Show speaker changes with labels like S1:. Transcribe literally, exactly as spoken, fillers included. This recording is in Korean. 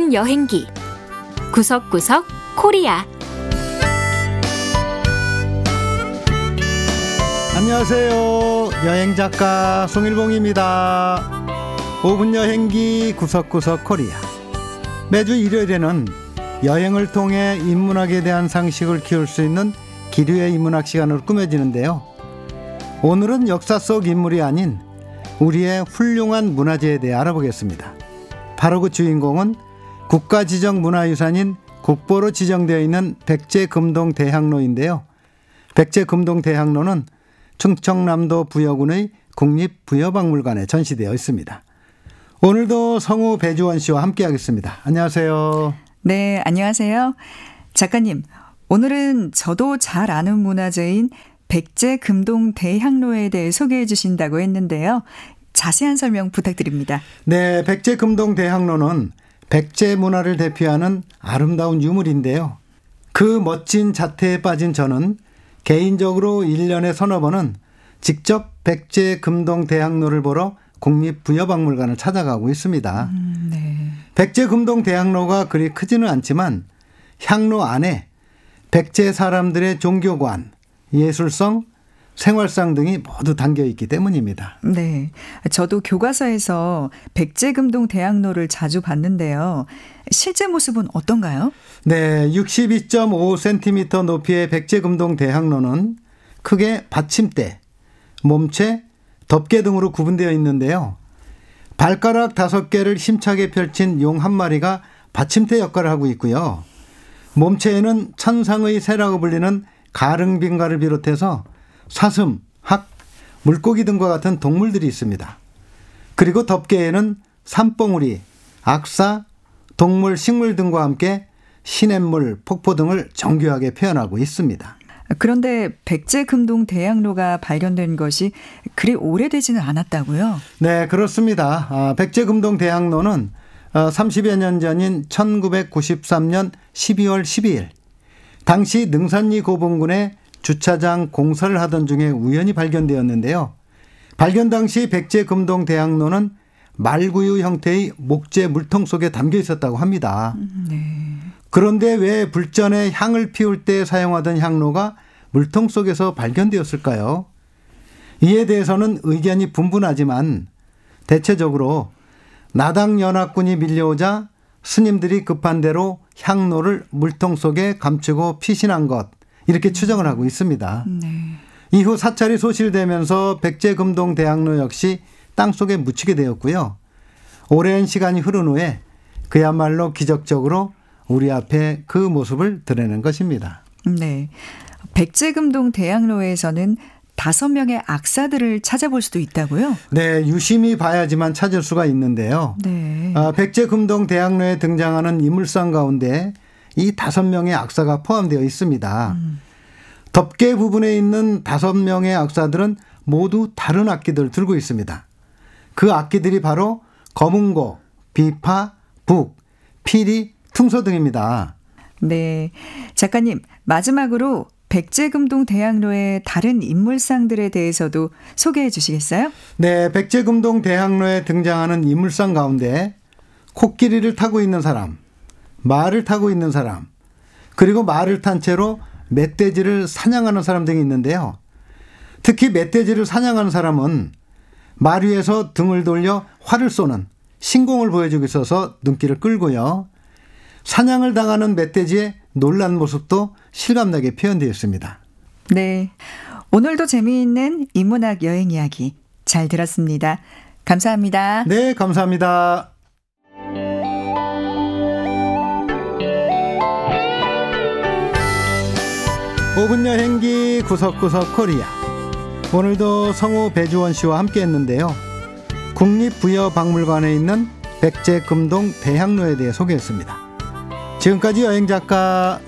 S1: 분 여행기 구석구석 코리아.
S2: 안녕하세요. 여행작가 송일봉입니다. 오 분 여행기 구석구석 코리아. 매주 일요일에는 여행을 통해 인문학에 대한 상식을 키울 수 있는 기류의 인문학 시간으로 꾸며지는데요. 오늘은 역사 속 인물이 아닌 우리의 훌륭한 문화재에 대해 알아보겠습니다. 바로 그 주인공은 국가지정문화유산인 국보로 지정되어 있는 백제금동대학로인데요. 백제금동대학로는 충청남도 부여군의 국립부여박물관에 전시되어 있습니다. 오늘도 성우 배주원 씨와 함께하겠습니다. 안녕하세요.
S3: 네, 안녕하세요. 작가님, 오늘은 저도 잘 아는 문화재인 백제금동대학로에 대해 소개해 주신다고 했는데요. 자세한 설명 부탁드립니다.
S2: 네, 백제금동대학로는 백제 문화를 대표하는 아름다운 유물인데요. 그 멋진 자태에 빠진 저는 개인적으로 일 년에 서너 번은 직접 백제금동대학로를 보러 국립부여박물관을 찾아가고 있습니다.
S3: 음, 네.
S2: 백제금동대학로가 그리 크지는 않지만 향로 안에 백제 사람들의 종교관, 예술성, 생활상 등이 모두 담겨 있기 때문입니다.
S3: 네, 저도 교과서에서 백제금동대학로를 자주 봤는데요. 실제 모습은 어떤가요?
S2: 네, 육십이 점 오 센티미터 높이의 백제금동대학로는 크게 받침대, 몸체, 덮개 등으로 구분되어 있는데요. 발가락 다섯 개를 힘차게 펼친 용 한 마리가 받침대 역할을 하고 있고요. 몸체에는 천상의 새라고 불리는 가릉빙가를 비롯해서 사슴, 학, 물고기 등과 같은 동물들이 있습니다. 그리고 덮개에는 산봉우리, 악사, 동물, 식물 등과 함께 시냇물, 폭포 등을 정교하게 표현하고 있습니다.
S3: 그런데 백제금동대학로가 발견된 것이 그리 오래되지는 않았다고요?
S2: 네, 그렇습니다. 아, 백제금동대학로는 삼십여 년 전인 천구백구십삼 년 십이월 십이일 당시 능산리 고봉군의 주차장 공사를 하던 중에 우연히 발견되었는데요. 발견 당시 백제금동대학로는 말구유 형태의 목재 물통 속에 담겨 있었다고 합니다.
S3: 네.
S2: 그런데 왜 불전에 향을 피울 때 사용하던 향로가 물통 속에서 발견되었을까요? 이에 대해서는 의견이 분분하지만 대체적으로 나당연합군이 밀려오자 스님들이 급한 대로 향로를 물통 속에 감추고 피신한 것, 이렇게 추정을 하고 있습니다.
S3: 네.
S2: 이후 사찰이 소실되면서 백제금동대학로 역시 땅속에 묻히게 되었고요. 오랜 시간이 흐른 후에 그야말로 기적적으로 우리 앞에 그 모습을 드러낸 것입니다.
S3: 네, 백제금동대학로에서는 다섯 명의 악사들을 찾아볼 수도 있다고요?
S2: 네, 유심히 봐야지만 찾을 수가 있는데요.
S3: 네.
S2: 아, 백제금동대학로에 등장하는 인물상 가운데 이 다섯 명의 악사가 포함되어 있습니다. 음. 덮개 부분에 있는 다섯 명의 악사들은 모두 다른 악기들을 들고 있습니다. 그 악기들이 바로 거문고, 비파, 북, 피리, 퉁소 등입니다.
S3: 네, 작가님, 마지막으로 백제금동대학로의 다른 인물상들에 대해서도 소개해 주시겠어요?
S2: 네, 백제금동대학로에 등장하는 인물상 가운데 코끼리를 타고 있는 사람, 말을 타고 있는 사람, 그리고 말을 탄 채로 멧돼지를 사냥하는 사람 등이 있는데요. 특히 멧돼지를 사냥하는 사람은 말 위에서 등을 돌려 활을 쏘는 신공을 보여주고 있어서 눈길을 끌고요. 사냥을 당하는 멧돼지의 놀란 모습도 실감나게 표현되어 있습니다.
S3: 네, 오늘도 재미있는 인문학 여행 이야기 잘 들었습니다. 감사합니다.
S2: 네, 감사합니다. 오 분 여행기 구석구석 코리아. 오늘도 성우 배주원 씨와 함께 했는데요. 국립부여박물관에 있는 백제금동대학로에 대해 소개했습니다. 지금까지 여행작가